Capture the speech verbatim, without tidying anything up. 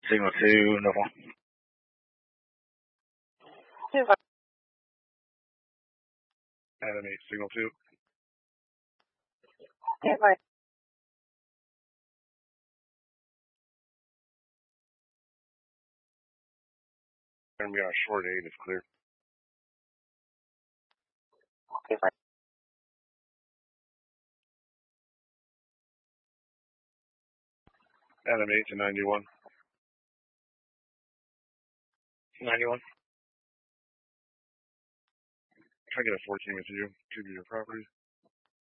Signal two, no phone. Two five. Adam eight, signal two. Two five. And we got a short eight, it's clear. Two five. Adam eight to ninety-one. ninety-one. Try to get a fourteen with you, two to your property.